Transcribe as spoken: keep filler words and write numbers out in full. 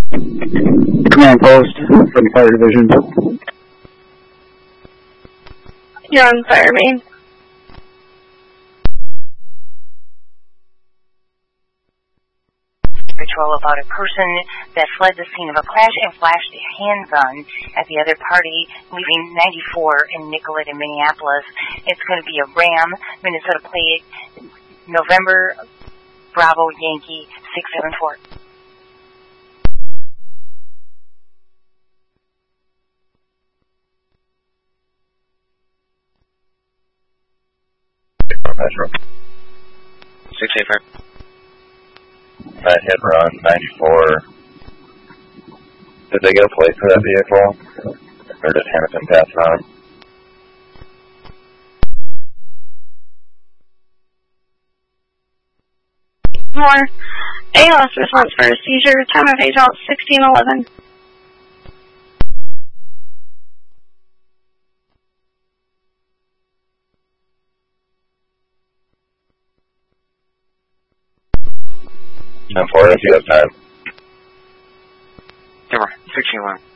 Command post from the fire division. You're on fire main. Patrol about a person that fled the scene of a crash and flashed a handgun at the other party, leaving ninety-four in Nicollet and Minneapolis. It's going to be a Ram, Minnesota plate, November, Bravo, Yankee, six seven four. six eight five. That hit run ninety-four. Did they get a plate for that vehicle? Or did Hamilton pass it on? More. A L S response for a seizure. Time of A J O L sixteen eleven. ten four if you have time. Camera, sixteen one.